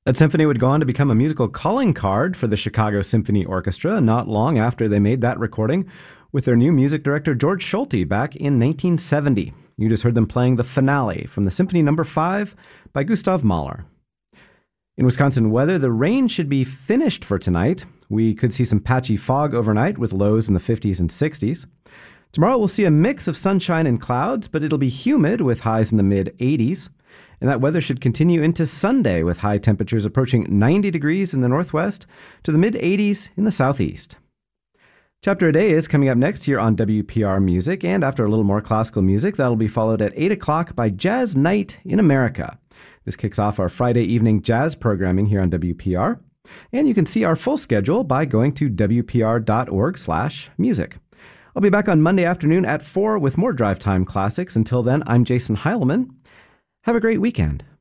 That symphony would go on to become a musical calling card for the Chicago Symphony Orchestra not long after they made that recording with their new music director George Solti back in 1970. You just heard them playing the finale from the Symphony No. 5 by Gustav Mahler. In Wisconsin weather, the rain should be finished for tonight. We could see some patchy fog overnight with lows in the 50s and 60s. Tomorrow we'll see a mix of sunshine and clouds, but it'll be humid with highs in the mid-80s. And that weather should continue into Sunday with high temperatures approaching 90 degrees in the northwest to the mid-80s in the southeast. Chapter a Day is coming up next here on WPR Music, and after a little more classical music, that'll be followed at 8 o'clock by Jazz Night in America. This kicks off our Friday evening jazz programming here on WPR, and you can see our full schedule by going to wpr.org/music. I'll be back on Monday afternoon at 4 with more Drive Time Classics. Until then, I'm Jason Heilman. Have a great weekend.